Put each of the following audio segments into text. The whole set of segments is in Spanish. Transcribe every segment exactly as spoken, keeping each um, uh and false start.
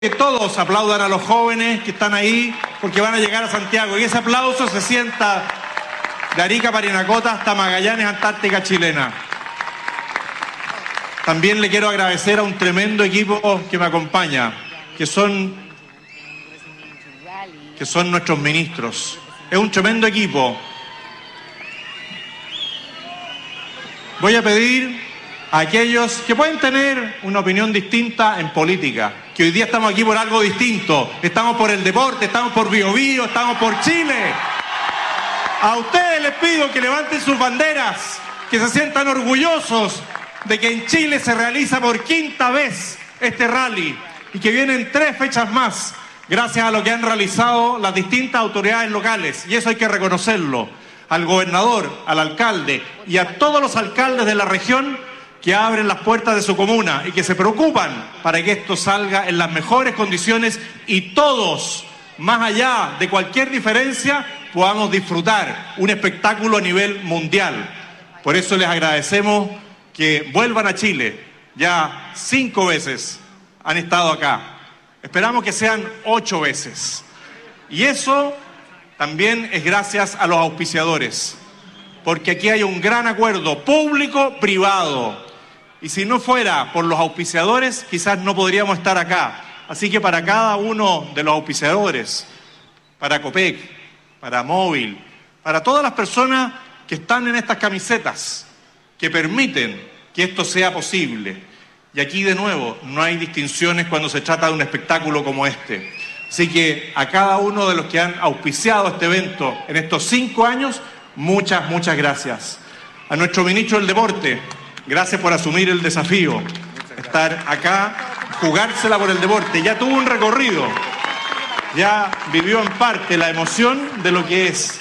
Que todos aplaudan a los jóvenes que están ahí porque van a llegar a Santiago. Y ese aplauso se sienta de Arica, Parinacota hasta Magallanes, Antártica chilena. También le quiero agradecer a un tremendo equipo que me acompaña, que son, que son nuestros ministros. Es un tremendo equipo. Voy a pedir a aquellos que pueden tener una opinión distinta en política, que hoy día estamos aquí por algo distinto, estamos por el deporte, estamos por Bío Bío, estamos por Chile. A ustedes les pido que levanten sus banderas, que se sientan orgullosos de que en Chile se realiza por quinta vez este rally y que vienen tres fechas más, gracias a lo que han realizado las distintas autoridades locales, y eso hay que reconocerlo, al gobernador, al alcalde y a todos los alcaldes de la región que abren las puertas de su comuna y que se preocupan para que esto salga en las mejores condiciones y todos, más allá de cualquier diferencia, podamos disfrutar un espectáculo a nivel mundial. Por eso les agradecemos que vuelvan a Chile. Ya cinco veces han estado acá. Esperamos que sean ocho veces. Y eso también es gracias a los auspiciadores, porque aquí hay un gran acuerdo público-privado. Y si no fuera por los auspiciadores, quizás no podríamos estar acá. Así que para cada uno de los auspiciadores, para Copec, para Móvil, para todas las personas que están en estas camisetas, que permiten que esto sea posible. Y aquí de nuevo, no hay distinciones cuando se trata de un espectáculo como este. Así que a cada uno de los que han auspiciado este evento en estos cinco años, muchas, muchas gracias. A nuestro ministro del Deporte, gracias por asumir el desafío, estar acá, jugársela por el deporte. Ya tuvo un recorrido, ya vivió en parte la emoción de lo que es.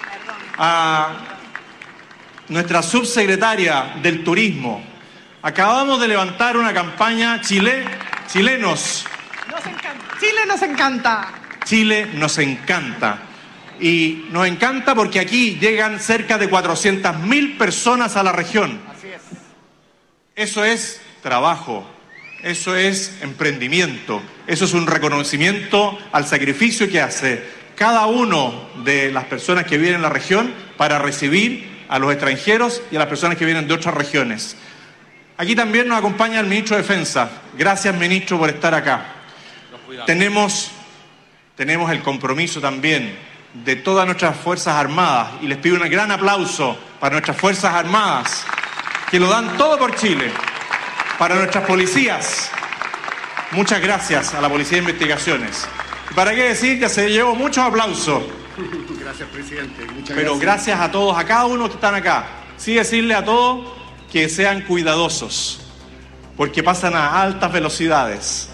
A nuestra subsecretaria del Turismo, acabamos de levantar una campaña Chile, chilenos. Nos encanta. Chile nos encanta. Chile nos encanta. Y nos encanta porque aquí llegan cerca de cuatrocientas mil personas a la región. Así es. Eso es trabajo, eso es emprendimiento, eso es un reconocimiento al sacrificio que hace cada uno de las personas que viven en la región para recibir a los extranjeros y a las personas que vienen de otras regiones. Aquí también nos acompaña el ministro de Defensa. Gracias, ministro, por estar acá. Tenemos, tenemos el compromiso también de todas nuestras Fuerzas Armadas y les pido un gran aplauso para nuestras Fuerzas Armadas, que lo dan todo por Chile, para nuestras policías. Muchas gracias a la Policía de Investigaciones. ¿Y para qué decir? Ya se llevó muchos aplausos. Gracias, presidente. Muchas Pero gracias. gracias a todos, a cada uno que están acá. Sí decirle a todos que sean cuidadosos, porque pasan a altas velocidades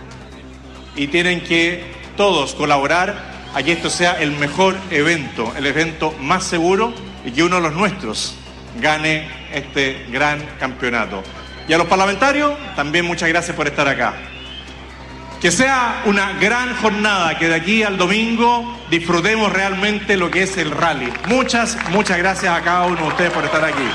y tienen que todos colaborar a que esto sea el mejor evento, el evento más seguro y que uno de los nuestros gane este gran campeonato. Y a los parlamentarios, también muchas gracias por estar acá. Que sea una gran jornada, que de aquí al domingo disfrutemos realmente lo que es el rally. Muchas, muchas gracias a cada uno de ustedes por estar aquí.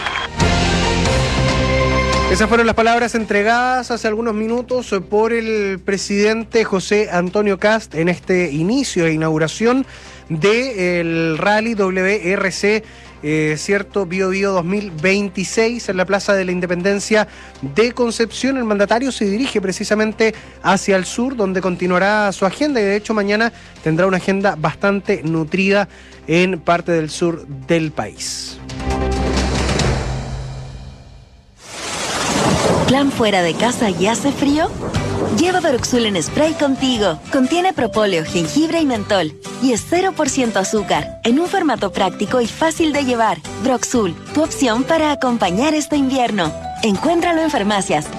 Esas fueron las palabras entregadas hace algunos minutos por el presidente José Antonio Kast en este inicio e inauguración del Rally W R C Eh, cierto, Bío Bío dos mil veintiséis en la Plaza de la Independencia de Concepción. El mandatario se dirige precisamente hacia el sur, donde continuará su agenda y de hecho mañana tendrá una agenda bastante nutrida en parte del sur del país. ¿Plan fuera de casa y hace frío? Lleva Broxul en spray contigo. Contiene propóleo, jengibre y mentol. Y es cero por ciento azúcar, en un formato práctico y fácil de llevar. Broxul, tu opción para acompañar este invierno. Encuéntralo en farmacias